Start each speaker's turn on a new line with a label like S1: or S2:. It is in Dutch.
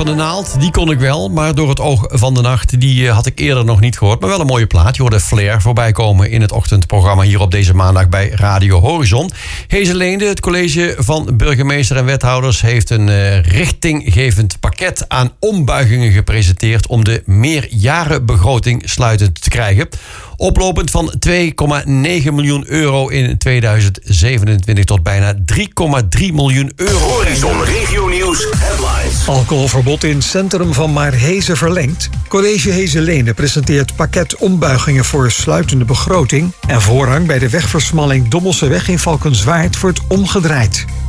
S1: van de Naald, die kon ik wel. Maar Door het oog van de nacht, die had ik eerder nog niet gehoord. Maar wel een mooie plaat. Je hoorde Flair voorbij komen in het ochtendprogramma hier op deze maandag bij Radio Horizon. Heze Leende, het college van burgemeester en wethouders, heeft een richtinggevend pakket aan ombuigingen gepresenteerd om de meerjarenbegroting sluitend te krijgen. Oplopend van 2,9 miljoen euro in 2027 tot bijna 3,3 miljoen euro.
S2: Horizon Regio Nieuws headlines.
S3: Alcoholverbod in centrum van Maarhezen verlengd. College Hezeleende presenteert pakket ombuigingen voor sluitende begroting. En voorrang bij de wegversmalling Dommelseweg in Valkenswaard wordt omgedraaid.